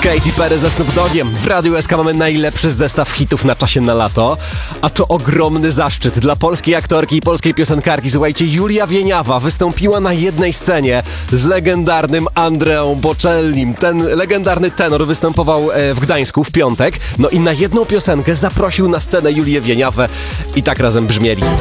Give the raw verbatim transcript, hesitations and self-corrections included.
Katy Perry ze Snoop Doggiem. W Radiu S K mamy najlepszy zestaw hitów na czasie na lato, a to ogromny zaszczyt dla polskiej aktorki i polskiej piosenkarki. Słuchajcie, Julia Wieniawa wystąpiła na jednej scenie z legendarnym Andreą Bocellim. Ten legendarny tenor występował w Gdańsku w piątek, no i na jedną piosenkę zaprosił na scenę Julię Wieniawę i tak razem brzmieli.